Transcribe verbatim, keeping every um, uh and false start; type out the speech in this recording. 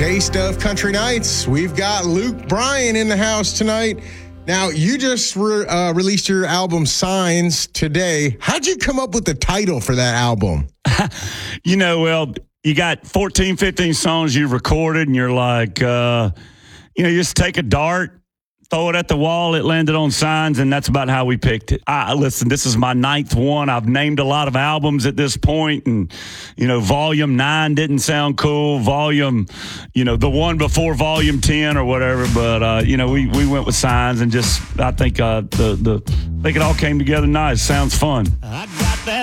Taste of Country Nights. We've got Luke Bryan in the house tonight. Now, you just re- uh, released your album Signs today. How'd you come up with the title for that album? You know, well, you got fourteen, fifteen songs you recorded, and you're like, uh, you know, you just take a dart, throw it at the wall. It landed on Signs, and that's about how we picked it. I, listen, this is my ninth one. I've named a lot of albums at this point, and, you know, Volume nine didn't sound cool. Volume, you know, the one before Volume ten or whatever. But, uh, you know, we, we went with Signs, and just I think uh, the, the I think it all came together nice. Sounds fun. I got that